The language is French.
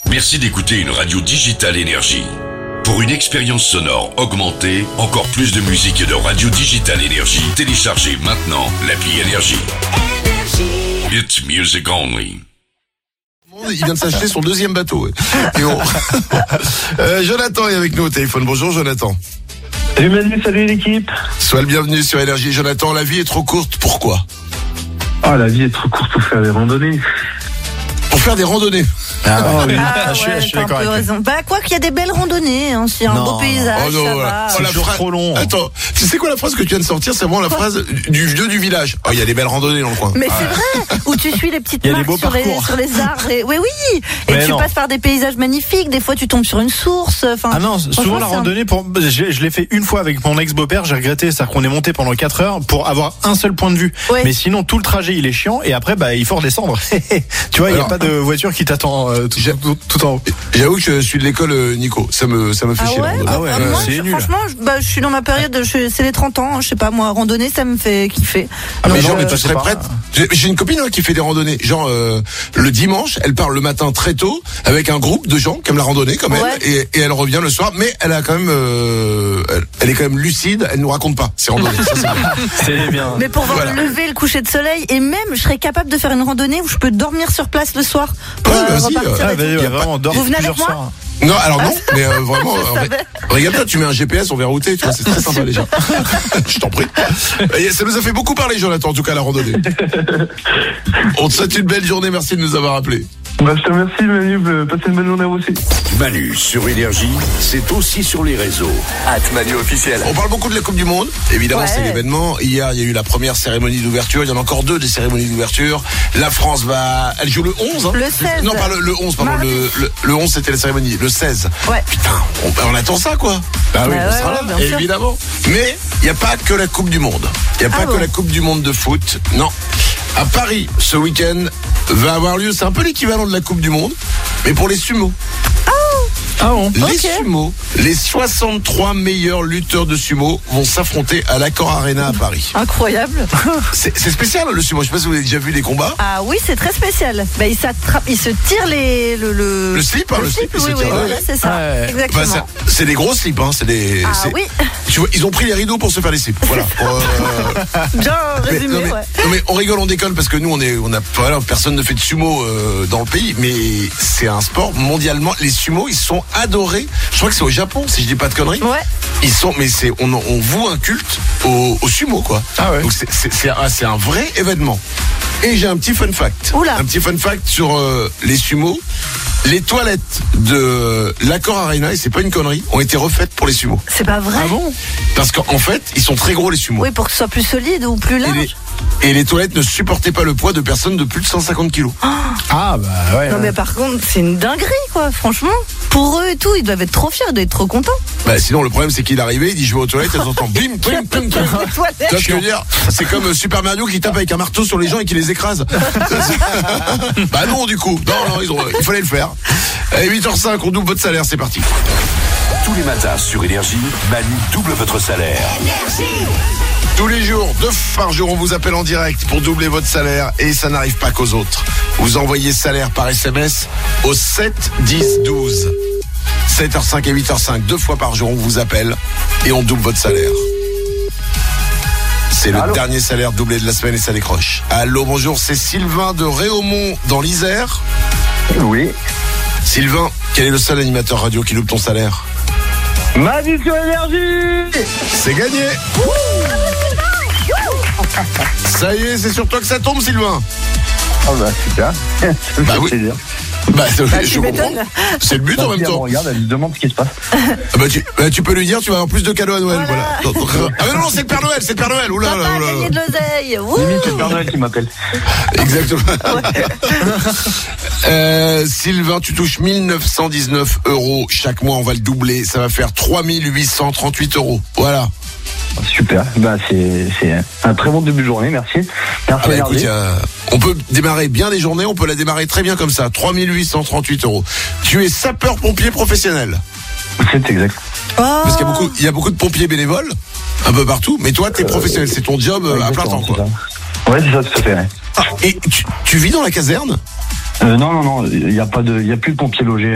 Merci d'écouter une radio Digital Énergie. Pour une expérience sonore augmentée, encore plus de musique et de radio Digital Énergie, téléchargez maintenant l'appli Énergie. It's music only. Il vient de s'acheter son deuxième bateau. Et Jonathan est avec nous au téléphone. Bonjour Jonathan. Salut Manu, salut l'équipe. Sois le bienvenu sur Énergie. Jonathan, la vie est trop courte, pourquoi ? La vie est trop courte pour faire des randonnées. Pour faire des randonnées. Je suis d'accord avec raison. Quoi qu'il y a des belles randonnées, hein, s'il y a un beau paysage, ça va. C'est toujours trop long. Attends, tu sais quoi la phrase que tu viens de sortir ? C'est vraiment la phrase du vieux du village. Oh, il y a des belles randonnées dans le coin. Mais c'est vrai, où tu suis les petites marques sur les arbres. Oui. Et tu passes par des paysages magnifiques. Des fois, tu tombes sur une source. Souvent la randonnée, je l'ai fait une fois avec mon ex-beau-père. J'ai regretté, c'est-à-dire qu'on est monté pendant 4 heures pour avoir un seul point de vue. Ouais. Mais sinon, tout le trajet, il est chiant. Et après, il faut redescendre. Tu vois, il n'y a pas de voiture qui t'attend tout en haut. J'avoue que je suis de l'école Nico. Ça me fait chier. Moi, franchement, je suis dans ma période. C'est les 30 ans. Je sais pas, moi, randonnée, ça me fait kiffer. Mais tu serais prête ? J'ai une copine qui fait des randonnées. Genre le dimanche, elle part le matin très tôt avec un groupe de gens qui aiment la randonnée quand même, et elle revient le soir. Mais elle a quand même, elle est quand même lucide. Elle nous raconte pas ses randonnées. Ça, c'est bien. Mais pour voir le lever, le coucher de soleil, et même, je serais capable de faire une randonnée où je peux dormir sur place le soir. Vous venez avec moi ? Non, alors non, mais vraiment, regarde-toi, tu mets un GPS, on verra où t'es, tu vois, c'est très sympa déjà. Je t'en prie. Ça nous a fait beaucoup parler, Jonathan, en tout cas, la randonnée. On te souhaite une belle journée, merci de nous avoir appelés. Je te remercie Manu, passez une bonne journée à vous aussi. Manu sur Énergie, c'est aussi sur les réseaux. @ManuOfficiel. On parle beaucoup de la Coupe du Monde, évidemment c'est l'événement. Hier il y a eu la première cérémonie d'ouverture, il y en a encore 2 des cérémonies d'ouverture. La France elle joue le 11 hein. Le 16. Non pas le 11 pardon, le 11 c'était la cérémonie, le 16. Ouais. Putain, on attend ça quoi. On sera là, évidemment. Mais il n'y a pas que la Coupe du Monde. Il n'y a pas que la Coupe du Monde de foot. Non. À Paris, ce week-end, va avoir lieu, c'est un peu l'équivalent de la Coupe du Monde, mais pour les sumos. Les sumo, les 63 meilleurs lutteurs de sumo vont s'affronter à l'Accor Arena à Paris. Incroyable. C'est spécial le sumo, je sais pas si vous avez déjà vu les combats. Ah oui, c'est très spécial. Ils se tirent le slip, le slip, oui, c'est ça. Exactement. C'est des gros slips, hein, oui. Tu vois, ils ont pris les rideaux pour se faire les slips. Voilà. Bien résumé, mais on rigole, on déconne parce que nous personne ne fait de sumo dans le pays, mais c'est un sport mondialement. Les sumos, ils sont adorés. Je crois que c'est au Japon, si je dis pas de conneries. Ouais. Ils sont, mais on voue un culte au sumo, quoi. Ah ouais. Donc c'est un vrai événement. Et j'ai un petit fun fact. Oula. Un petit fun fact sur les sumos. Les toilettes de l'Accor Arena, et c'est pas une connerie, ont été refaites pour les sumos. C'est pas vrai. Ah bon ? Parce qu'en fait, ils sont très gros les sumos. Oui, pour que ce soit plus solide ou plus large. Et les toilettes ne supportaient pas le poids de personnes de plus de 150 kilos. Non mais par contre, c'est une dinguerie quoi, franchement. Pour eux et tout, ils doivent être trop fiers, ils doivent être trop contents. Sinon le problème c'est qu'il est arrivé, il dit je vais aux toilettes, elles entendent bim, bim, bim, bim. Tu vois ce que je veux dire ? C'est comme Super Mario qui tape avec un marteau sur les gens et qui les écrase. Non du coup, non, il fallait le faire. 8h05, on double votre salaire, c'est parti. Tous les matins sur Énergie, Manu double votre salaire. Tous les jours, 2 fois par jour, on vous appelle en direct pour doubler votre salaire et ça n'arrive pas qu'aux autres. Vous envoyez salaire par SMS au 7 10 12. 7h05 et 8h05, 2 fois par jour, on vous appelle et on double votre salaire. C'est le dernier salaire doublé de la semaine et ça décroche. Allô, bonjour, c'est Sylvain de Réaumont dans l'Isère. Oui. Sylvain, quel est le seul animateur radio qui loupe ton salaire ? Manu sur Énergie. C'est gagné. Ça y est, c'est sur toi que ça tombe, Sylvain. Super. Oui. Je comprends. C'est le but en même temps. Regarde, elle lui demande ce qui se passe. Tu peux lui dire, tu vas avoir plus de cadeaux à Noël. Voilà. Non, c'est le Père Noël, c'est le Père Noël. Oula, gagner de l'oseille. Limite, c'est le Père Noël qui m'appelle. Exactement. Sylvain, tu touches 1919 € chaque mois. On va le doubler. Ça va faire 3838 €. Voilà. Super, c'est un très bon début de journée, merci. Écoute, on peut démarrer bien les journées, on peut la démarrer très bien comme ça, 3838 €. Tu es sapeur-pompier professionnel. C'est exact. Parce qu'il y a beaucoup de pompiers bénévoles, un peu partout, mais toi, t'es professionnel, c'est ton job à plein temps, quoi. Ouais, c'est ça, tout à fait. Ouais. Et tu vis dans la caserne ? Non, il y a plus de pompiers logés.